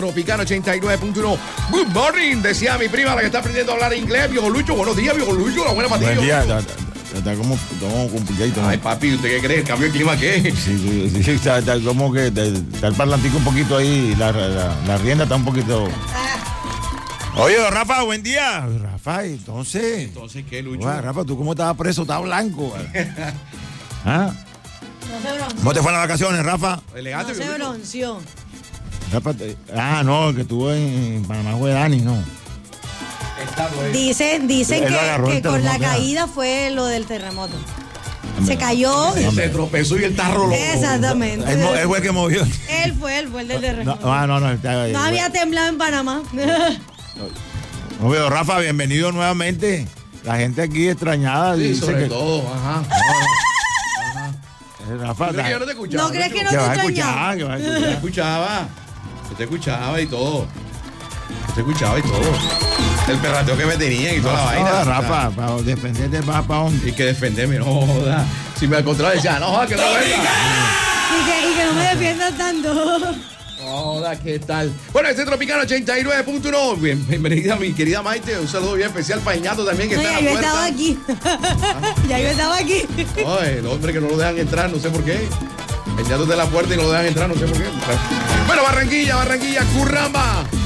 Tropicano 89.1. Good morning, decía mi prima, la que está aprendiendo a hablar inglés. Viejo Lucho, buenos días, viejo Lucho. La buena para ti. Buen día, está como complicadito, ¿no? Ay, papi, ¿usted qué cree? ¿El cambio de clima qué? Sí, está como que está el parlantico un poquito ahí, la rienda está un poquito... Oye, Rafa, buen día. Rafa, entonces... Entonces, ¿qué, Lucho? Oye, Rafa, ¿tú cómo estabas preso? Estabas blanco. ¿Ah? No se bronceó. ¿Cómo te fueron las vacaciones, Rafa? Elegante, No se viejo Lucho. bronceó. Rafa, no, el que estuvo en Panamá fue Dani, no. Dicen Él lo agarró que el con la terremoto, caída fue lo del terremoto. Se cayó. Se tropezó y el tarro lo... Exactamente. Él fue el que movió. Él fue el del terremoto. No. No había temblado en Panamá. No veo, Rafa, bienvenido nuevamente. La gente aquí extrañada Sí, dice sobre que... todo, ajá. Rafa, ¿Tú crees que yo no te escuchaba? ¿No crees que no que te vas a extrañaba? escuchar, que vas a Yo te escuchar. escuchaba. Yo te escuchaba y todo. Yo te escuchaba y todo. El perrateo que me tenían y toda la vaina. No, Rafa, para defenderte vas para dónde. Y que defenderme, no joda. Si me encontraba decía, no joda, que no venga. Y que no me defiendas tanto. Hola, ¿qué tal? Bueno, este Tropicano 89.1. Bienvenida, mi querida Maite. Un saludo bien especial para Iñato también, que No, está ya en la yo puerta. estaba aquí. Ya yo estaba aquí. Ay, el hombre que no lo dejan entrar, no sé por qué. Iñato está en la puerta y no lo dejan entrar, no sé por qué. Bueno, Barranquilla, Curramba.